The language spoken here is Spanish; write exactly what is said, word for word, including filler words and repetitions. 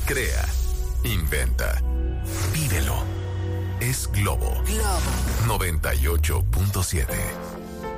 Crea, inventa, vívelo. Es Globo Globo noventa y ocho punto siete.